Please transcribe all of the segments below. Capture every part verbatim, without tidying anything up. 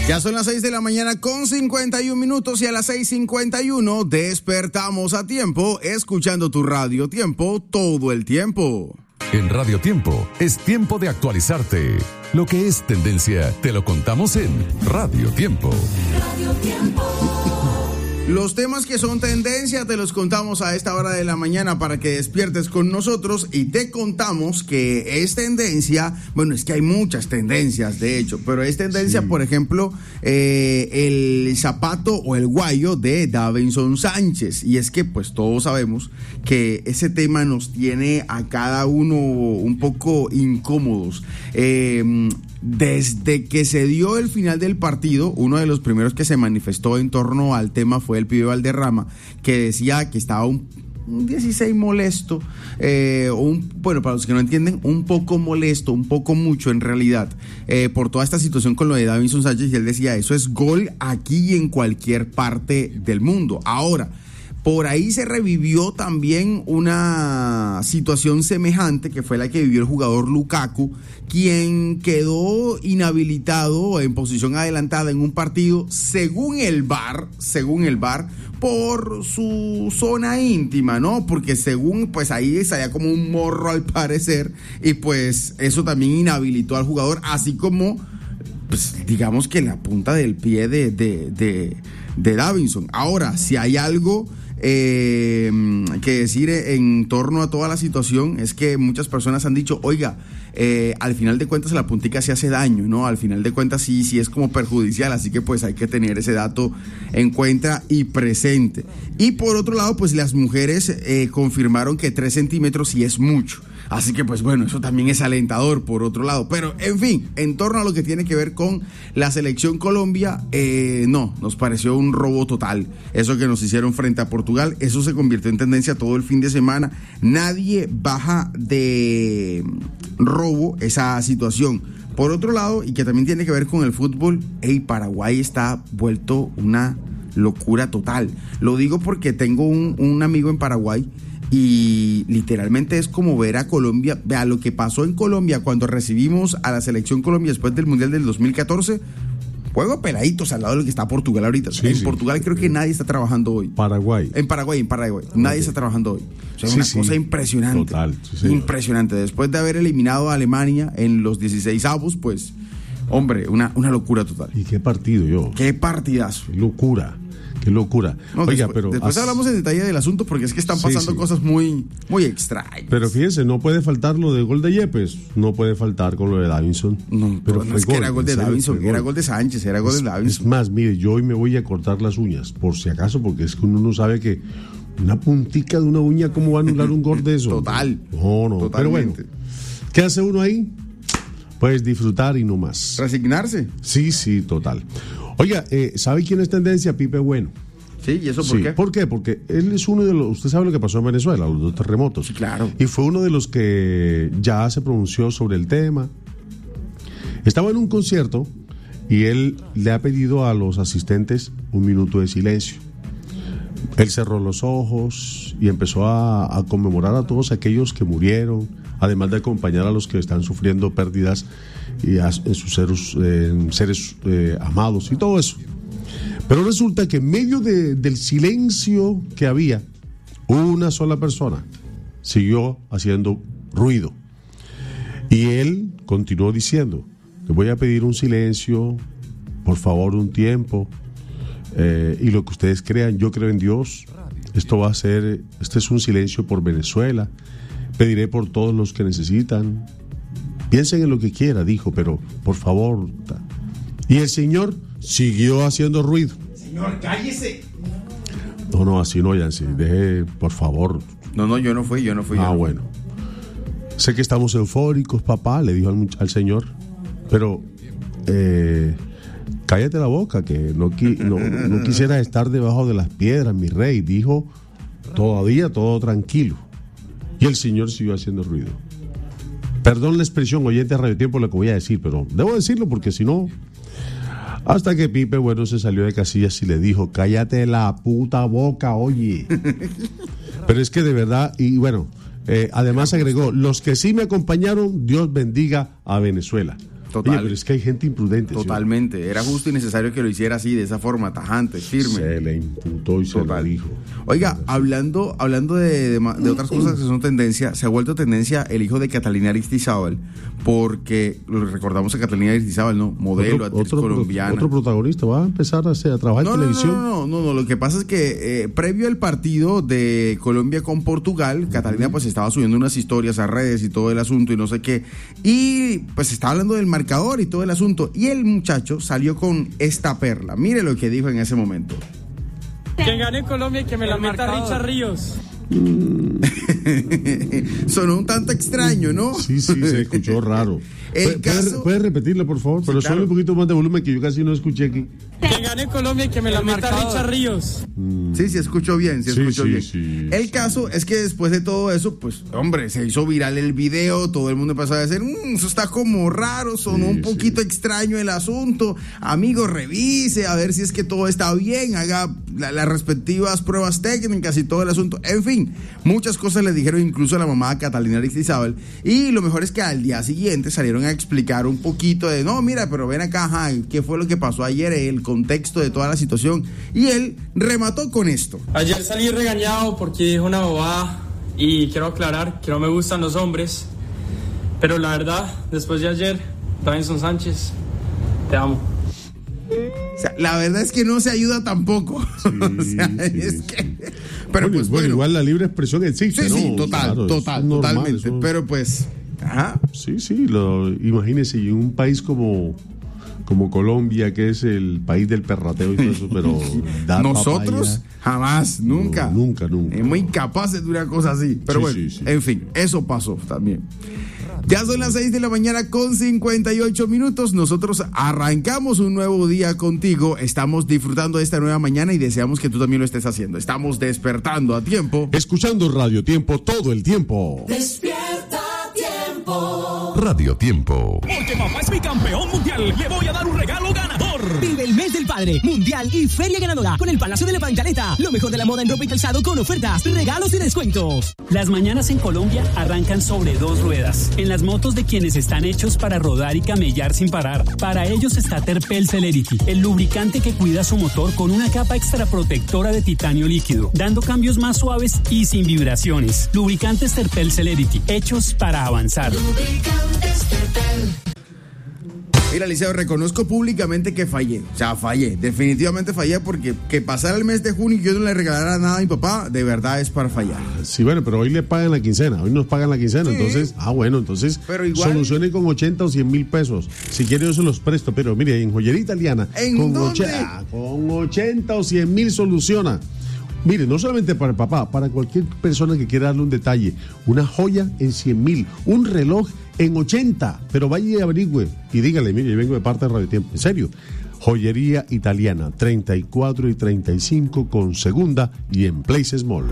Ya son las seis de la mañana con cincuenta y un minutos y a las seis cincuenta y uno despertamos a tiempo, escuchando tu Radio Tiempo todo el tiempo. En Radio Tiempo es tiempo de actualizarte. Lo que es tendencia te lo contamos en Radio Tiempo. Radio Tiempo. Los temas que son tendencia te los contamos a esta hora de la mañana para que despiertes con nosotros, y te contamos que es tendencia, bueno, es que hay muchas tendencias de hecho, pero es tendencia, sí. Por ejemplo, eh, el zapato o el guayo de Davinson Sánchez, y es que pues todos sabemos que ese tema nos tiene a cada uno un poco incómodos. Eh, Desde que se dio el final del partido, uno de los primeros que se manifestó en torno al tema fue el pibe Valderrama, que decía que estaba un, un dieciséis molesto, eh, un, bueno, para los que no entienden, un poco molesto, un poco mucho en realidad, eh, por toda esta situación con lo de Davinson Sánchez, y él decía, eso es gol aquí y en cualquier parte del mundo. Ahora, por ahí se revivió también una situación semejante, que fue la que vivió el jugador Lukaku, quien quedó inhabilitado en posición adelantada en un partido, según el V A R, según el V A R, por su zona íntima, ¿no? Porque según, pues ahí salía como un morro al parecer, y pues eso también inhabilitó al jugador, así como, pues digamos que la punta del pie de, de, de, de Davinson. Ahora, si hay algo Eh, que decir en torno a toda la situación, es que muchas personas han dicho, oiga, eh, al final de cuentas la puntica se hace daño, ¿no? Al final de cuentas sí, sí es como perjudicial, así que pues hay que tener ese dato en cuenta y presente. Y por otro lado, pues las mujeres eh, confirmaron que tres centímetros sí es mucho. Así que pues bueno, eso también es alentador por otro lado. Pero en fin, en torno a lo que tiene que ver con la selección Colombia, eh, no, nos pareció un robo total. Eso que nos hicieron frente a Portugal, eso se convirtió en tendencia todo el fin de semana. Nadie baja de robo esa situación. Por otro lado, y que también tiene que ver con el fútbol, hey, Paraguay está vuelto una locura total. Lo digo porque tengo un, un amigo en Paraguay, y literalmente es como ver a Colombia. Vea lo que pasó en Colombia cuando recibimos a la selección Colombia después del Mundial del dos mil catorce. Juego peladitos al lado de lo que está Portugal ahorita. Sí, en sí. Portugal creo que nadie está trabajando hoy. Paraguay. En Paraguay, en Paraguay. Nadie okay. está trabajando hoy. O sea, es sí, una sí. cosa impresionante. Total. Sí, impresionante. Después de haber eliminado a Alemania en los dieciséis avos, pues, hombre, una, una locura total. ¿Y qué partido yo? Qué partidazo. Qué locura. Qué locura. No, Oiga, después, pero después as... hablamos en detalle del asunto, porque es que están pasando sí, sí. cosas muy, muy extrañas. Pero fíjense, no puede faltar lo de gol de Yepes, no puede faltar con lo de Davinson. No, pero no es gol, que era gol de Davinson, era gol de Sánchez, era gol es, de Davinson. Es más, mire, yo hoy me voy a cortar las uñas, por si acaso, porque es que uno no sabe que una puntica de una uña, ¿cómo va a anular un gol de eso? Total. No, no, totalmente. Pero bueno, ¿qué hace uno ahí? Pues disfrutar y no más. Resignarse. Sí, sí, total. Oiga, eh, ¿sabe quién es tendencia? Pipe Bueno. Sí, ¿y eso por sí. qué? ¿Por qué? Porque él es uno de los... Usted sabe lo que pasó en Venezuela, los dos terremotos. Sí, claro. Y fue uno de los que ya se pronunció sobre el tema. Estaba en un concierto y él le ha pedido a los asistentes un minuto de silencio. Él cerró los ojos y empezó a, a conmemorar a todos aquellos que murieron, además de acompañar a los que están sufriendo pérdidas y a, en sus seres, eh, en seres eh, amados y todo eso. Pero resulta que en medio de, del silencio que había, una sola persona siguió haciendo ruido. Y él continuó diciendo, le voy a pedir un silencio, por favor, un tiempo, eh, y lo que ustedes crean, yo creo en Dios, esto va a ser, este es un silencio por Venezuela, pediré por todos los que necesitan, piensen en lo que quiera, dijo, pero por favor. Y el señor siguió haciendo ruido. Señor, cállese. No, no, así no, Yancy, deje, por favor. No, no, yo no fui, yo no fui. Ah, yo. bueno. Sé que estamos eufóricos, papá, le dijo al, al señor, pero eh, cállate la boca, que no, no, no quisiera estar debajo de las piedras, mi rey, dijo, todavía todo tranquilo. Y el señor siguió haciendo ruido. Perdón la expresión, oyente de Radio Tiempo, lo que voy a decir, pero debo decirlo porque si no... Hasta que Pipe Bueno se salió de casillas y le dijo, cállate la puta boca, oye. Pero es que de verdad, y bueno, eh, además agregó, los que sí me acompañaron, Dios bendiga a Venezuela. Total. Oye, pero es que hay gente imprudente. Totalmente. ¿sí? Era justo y necesario que lo hiciera así, de esa forma, tajante, firme. Se le imputó y Total. se lo dijo. Oiga, hablando, hablando de, de, de otras cosas que son tendencia, se ha vuelto tendencia el hijo de Catalina Aristizábal, porque recordamos a Catalina Aristizábal, ¿no? Modelo, Otro, actriz otro, colombiana. otro protagonista va a empezar a, hacer, a trabajar No, en no, televisión. no, no, no, no, lo que pasa es que eh, previo al partido de Colombia con Portugal, Catalina pues estaba subiendo unas historias a redes y todo el asunto y no sé qué, y pues estaba hablando del marcador y todo el asunto, y el muchacho salió con esta perla. Mire lo que dijo en ese momento. Quien gane en Colombia y que me la meta Richard Ríos. Sonó un tanto extraño, ¿no? Sí, sí, se escuchó raro. El ¿Puede, caso... ¿Puede repetirlo, por favor? Sí, Pero claro. solo un poquito más de volumen, que yo casi no escuché aquí. Quien gane en Colombia y que me la meta Richard Ríos. Sí, sí, escuchó bien, sí, Sí, escuchó sí, bien. sí, el sí. caso es que después de todo eso, pues, hombre, se hizo viral el video, todo el mundo empezó a decir, mmm, eso está como raro, sonó Sí, un poquito sí. extraño el asunto. Amigo, revise, a ver si es que todo está bien, haga la, las respectivas pruebas técnicas y todo el asunto. En fin, muchas cosas le dijeron incluso a la mamá Catalina Aristizábal, y lo mejor es que al día siguiente salieron a explicar un poquito de, no, mira, pero ven acá, ajá, qué fue lo que pasó ayer, el contexto de toda la situación, y él remató con esto. Ayer salí regañado porque dije una bobada y quiero aclarar que no me gustan los hombres, pero la verdad, después de ayer, Davinson Sánchez, te amo. O sea, la verdad es que no se ayuda tampoco. Sí, o sea, sí, es sí. que... Pero bueno, pues bueno, bueno. igual la libre expresión existe, Sí, ¿no? sí, total, Claro, total, es normal, totalmente. eso- Pero pues, ajá. Sí, sí, lo, imagínese, y en un país como, como Colombia, que es el país del perrateo y todo eso, pero dar Nosotros papaya, jamás, nunca. No, nunca, nunca. Es muy incapaces de una cosa así. Pero Sí, bueno, sí, sí. en fin, eso pasó también. Ya son las seis de la mañana con cincuenta y ocho minutos. Nosotros arrancamos un nuevo día contigo. Estamos disfrutando de esta nueva mañana y deseamos que tú también lo estés haciendo. Estamos despertando a tiempo. Escuchando Radio Tiempo todo el tiempo. Despierta tiempo. Radio Tiempo. Porque papá es mi campeón mundial, le voy a dar un regalo ganador. Vive el mes del padre, mundial y feria ganadora con el Palacio de la Pantaleta. Lo mejor de la moda en ropa y calzado con ofertas, regalos y descuentos. Las mañanas en Colombia arrancan sobre dos ruedas, en las motos de quienes están hechos para rodar y camellar sin parar. Para ellos está Terpel Celerity, el lubricante que cuida su motor con una capa extra protectora de titanio líquido, dando cambios más suaves y sin vibraciones. Lubricantes Terpel Celerity, hechos para avanzar. Mira, Liceo, reconozco públicamente que fallé. O sea, fallé. Definitivamente fallé porque que pasara el mes de junio y yo no le regalara nada a mi papá, de verdad es para fallar. Sí, bueno, pero hoy le pagan la quincena, hoy nos pagan la quincena, Sí. entonces, ah, bueno, entonces Pero igual- solucionen con ochenta o cien mil pesos. Si quieren yo se los presto, pero mire, en joyería italiana, ¿En con, dónde? oche- ah, con ochenta o cien mil soluciona. Mire, no solamente para el papá, para cualquier persona que quiera darle un detalle, una joya en cien mil, un reloj en ochenta, pero vaya y averigüe y dígale, mire, yo vengo de parte de Radio Tiempo, en serio. Joyería italiana, treinta y cuatro y treinta y cinco con segunda y en Places Mall.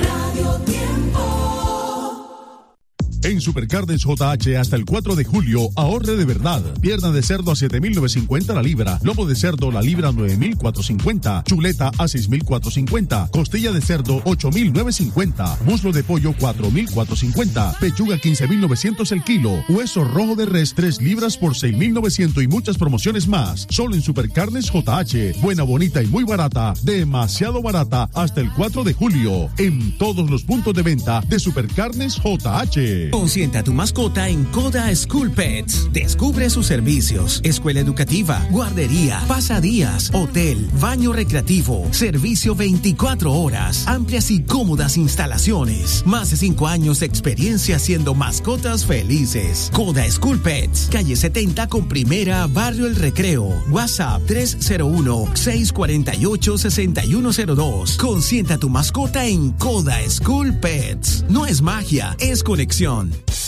En Supercarnes J H hasta el cuatro de julio, ahorre de verdad. Pierna de cerdo a siete mil novecientos cincuenta la libra. Lomo de cerdo la libra a nueve mil cuatrocientos cincuenta. Chuleta a seis mil cuatrocientos cincuenta. Costilla de cerdo ocho mil novecientos cincuenta. Muslo de pollo cuatro mil cuatrocientos cincuenta. Pechuga quince mil novecientos el kilo. Hueso rojo de res tres libras por seis mil novecientos y muchas promociones más. Solo en Supercarnes J H. Buena, bonita y muy barata. Demasiado barata hasta el cuatro de julio. En todos los puntos de venta de Supercarnes J H. Consienta a tu mascota en Coda School Pets. Descubre sus servicios: escuela educativa, guardería, pasadías, hotel, baño recreativo, servicio veinticuatro horas, amplias y cómodas instalaciones. Más de cinco años de experiencia haciendo mascotas felices. Coda School Pets, calle setenta con Primera, Barrio El Recreo. WhatsApp tres cero uno, seis cuatro ocho, seis uno cero dos. Consienta a tu mascota en Coda School Pets. No es magia, es conexión.